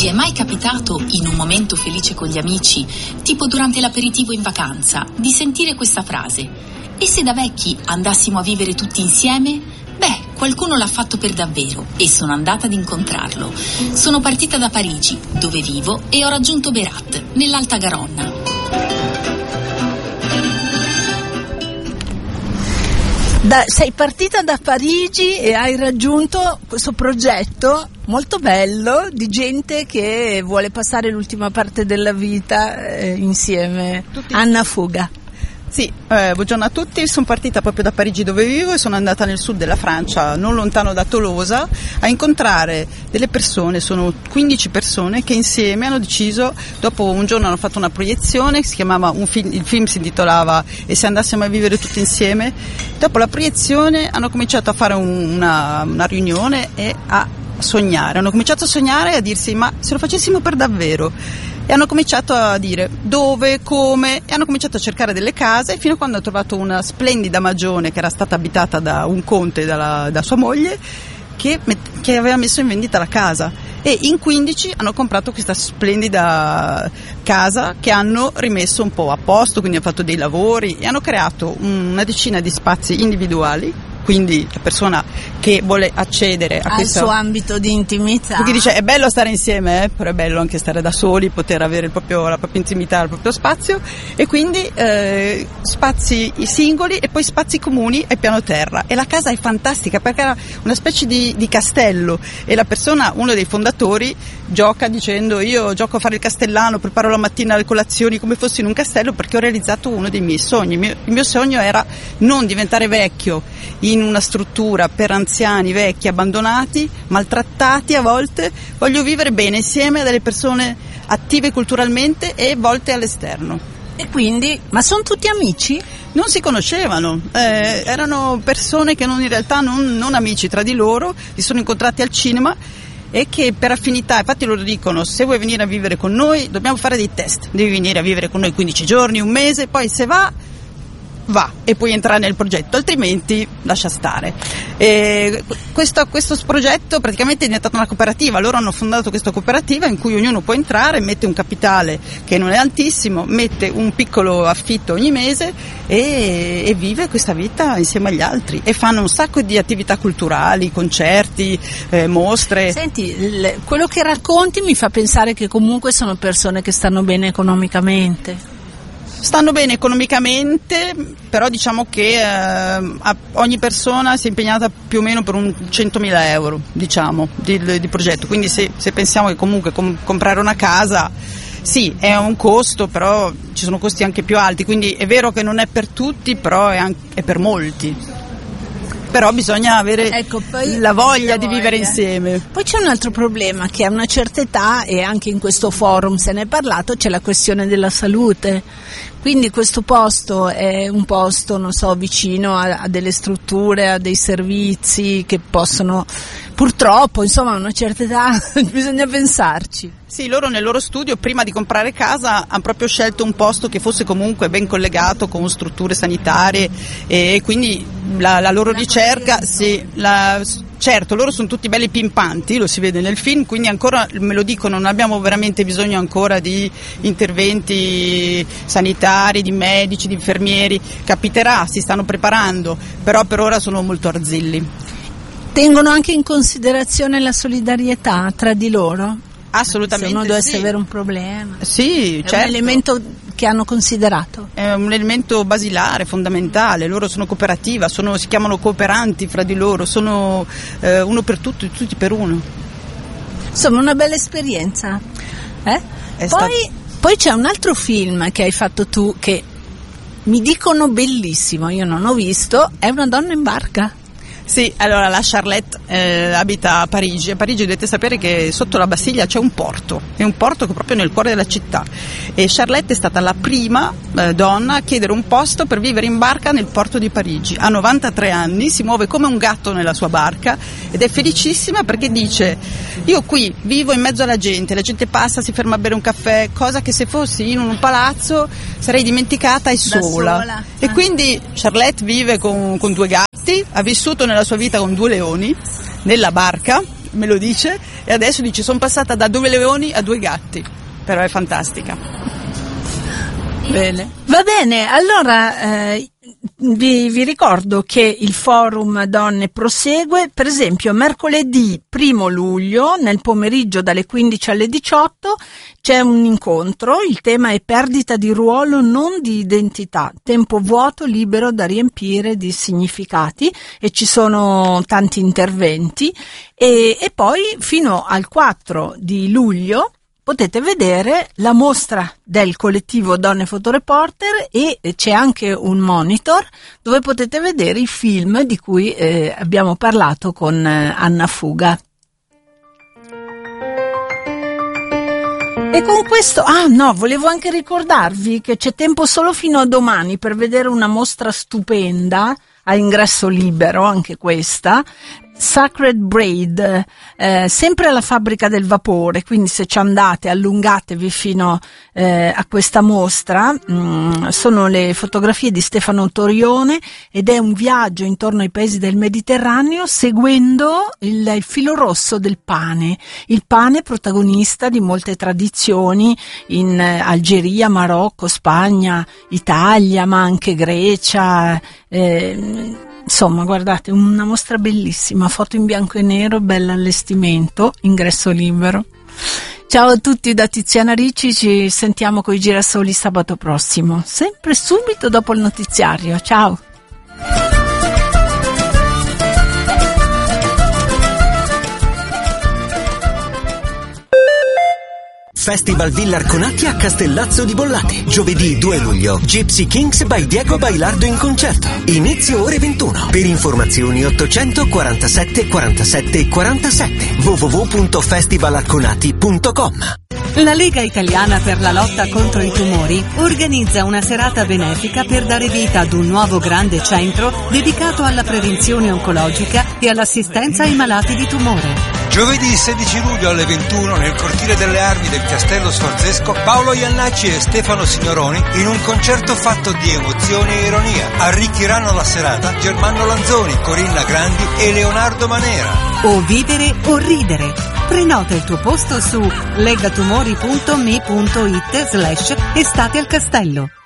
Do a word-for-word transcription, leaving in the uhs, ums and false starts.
Vi è mai capitato, in un momento felice con gli amici, tipo durante l'aperitivo in vacanza, di sentire questa frase? E se da vecchi andassimo a vivere tutti insieme? Beh, qualcuno l'ha fatto per davvero e sono andata ad incontrarlo. Sono partita da Parigi, dove vivo, e ho raggiunto Berat, nell'Alta Garonna. Da, sei partita da Parigi e hai raggiunto questo progetto molto bello di gente che vuole passare l'ultima parte della vita eh, insieme. Tutti. Anna Fuga. Sì, eh, buongiorno a tutti, sono partita proprio da Parigi dove vivo e sono andata nel sud della Francia, non lontano da Tolosa, a incontrare delle persone, sono quindici persone che insieme hanno deciso, dopo un giorno hanno fatto una proiezione, si chiamava un film, il film si intitolava E se andassimo a vivere tutti insieme. Dopo la proiezione hanno cominciato a fare un, una, una riunione e a sognare, hanno cominciato a sognare e a dirsi ma se lo facessimo per davvero. E hanno cominciato a dire dove, come, e hanno cominciato a cercare delle case fino a quando hanno trovato una splendida magione che era stata abitata da un conte e da, da sua moglie che, che aveva messo in vendita la casa, e in quindici hanno comprato questa splendida casa che hanno rimesso un po' a posto, quindi hanno fatto dei lavori e hanno creato una decina di spazi individuali. Quindi la persona che vuole accedere a al questo suo ambito di intimità, perché dice è bello stare insieme, eh, però è bello anche stare da soli, poter avere il proprio, la propria intimità, il proprio spazio, e quindi eh, spazi singoli e poi spazi comuni e piano terra. E la casa è fantastica perché era una specie di, di castello, e la persona, uno dei fondatori, gioca dicendo io gioco a fare il castellano, preparo la mattina le colazioni come fossi in un castello perché ho realizzato uno dei miei sogni. Il mio, il mio sogno era non diventare vecchio in una struttura per anziani vecchi, abbandonati, maltrattati a volte. Voglio vivere bene insieme a delle persone attive culturalmente e volte all'esterno. E quindi, ma sono tutti amici? Non si conoscevano, eh, erano persone che non, in realtà non, non amici tra di loro, si sono incontrati al cinema e che per affinità, infatti loro dicono se vuoi venire a vivere con noi dobbiamo fare dei test, devi venire a vivere con noi quindici giorni, un mese, poi se va va e puoi entrare nel progetto, altrimenti lascia stare. E questo, questo progetto praticamente è diventato una cooperativa, loro hanno fondato questa cooperativa in cui ognuno può entrare, mette un capitale che non è altissimo, mette un piccolo affitto ogni mese e, e vive questa vita insieme agli altri, e fanno un sacco di attività culturali, concerti, eh, mostre. Senti, il, quello che racconti mi fa pensare che comunque sono persone che stanno bene economicamente. Stanno bene economicamente, però diciamo che eh, ogni persona si è impegnata più o meno per un centomila euro, diciamo, di, di progetto. Quindi se, se pensiamo che comunque com- comprare una casa, sì, è un costo, però ci sono costi anche più alti, quindi è vero che non è per tutti, però è, anche, è per molti. Però bisogna avere ecco, poi la voglia la di voglia. vivere insieme. Poi c'è un altro problema, che a una certa età, e anche in questo forum se ne è parlato, c'è la questione della salute. Quindi questo posto è un posto, non so, vicino a, a delle strutture, a dei servizi che possono, purtroppo, insomma, a una certa età bisogna pensarci. Sì, loro nel loro studio, prima di comprare casa, hanno proprio scelto un posto che fosse comunque ben collegato con strutture sanitarie, e quindi la, la loro la ricerca, sì, la, certo, loro sono tutti belli pimpanti, lo si vede nel film, quindi ancora, me lo dicono, non abbiamo veramente bisogno ancora di interventi sanitari, di medici, di infermieri, capiterà, si stanno preparando, però per ora sono molto arzilli. Tengono anche in considerazione la solidarietà tra di loro? Assolutamente. Se uno dovesse sì. avere un problema. Sì, è certo. un elemento che hanno considerato. È un elemento basilare, fondamentale. Loro sono cooperativa, sono, si chiamano cooperanti fra di loro, sono eh, uno per tutti, tutti per uno. Insomma, una bella esperienza. Eh? Poi, stato... poi c'è un altro film che hai fatto tu che mi dicono bellissimo, io non ho visto, è Una donna in barca. Sì, allora la Charlotte eh, abita a Parigi. A Parigi dovete sapere che sotto la Bastiglia c'è un porto, è un porto che è proprio nel cuore della città, e Charlotte è stata la prima eh, donna a chiedere un posto per vivere in barca nel porto di Parigi. Ha novantatré anni, si muove come un gatto nella sua barca ed è felicissima perché dice io qui vivo in mezzo alla gente, la gente passa, si ferma a bere un caffè, cosa che se fossi in un palazzo sarei dimenticata e sola, sola. E quindi Charlotte vive con, con due gatti, ha vissuto nella sua vita con due leoni nella barca, me lo dice, e adesso dice sono passata da due leoni a due gatti, però è fantastica. Bene. Va bene, allora eh, vi, vi ricordo che il forum donne prosegue, per esempio mercoledì primo luglio nel pomeriggio dalle quindici alle diciotto c'è un incontro, il tema è perdita di ruolo, non di identità, tempo vuoto libero da riempire di significati, e ci sono tanti interventi, e, e poi fino al quattro di luglio potete vedere la mostra del collettivo Donne Fotoreporter, e c'è anche un monitor dove potete vedere i film di cui eh, abbiamo parlato con eh, Anna Fuga. E con questo, ah no, volevo anche ricordarvi che c'è tempo solo fino a domani per vedere una mostra stupenda a ingresso libero, anche questa, Sacred Braid, eh, sempre alla Fabbrica del Vapore, quindi se ci andate allungatevi fino eh, a questa mostra. Mm, sono le fotografie di Stefano Torione ed è un viaggio intorno ai paesi del Mediterraneo seguendo il, il filo rosso del pane, il pane protagonista di molte tradizioni in eh, Algeria, Marocco, Spagna, Italia, ma anche Grecia, eh, insomma, guardate, una mostra bellissima, foto in bianco e nero, bell'allestimento, ingresso libero. Ciao a tutti da Tiziana Ricci, ci sentiamo con i Girasoli sabato prossimo, sempre subito dopo il notiziario. Ciao! Festival Villa Arconati a Castellazzo di Bollate. Giovedì due luglio. Gypsy Kings by Diego Bailardo in concerto. Inizio ore ventuno. Per informazioni ottocento quarantasette quarantasette quarantasette. w w w punto festivalarconati punto com. La Lega Italiana per la lotta contro i tumori organizza una serata benefica per dare vita ad un nuovo grande centro dedicato alla prevenzione oncologica e all'assistenza ai malati di tumore. Giovedì sedici luglio alle ventuno nel cortile delle armi del Castello Sforzesco, Paolo Iannacci e Stefano Signoroni in un concerto fatto di emozioni e ironia. Arricchiranno la serata Germano Lanzoni, Corinna Grandi e Leonardo Manera. O vivere o ridere. Prenota il tuo posto su legatumori punto me punto it slash estate al castello.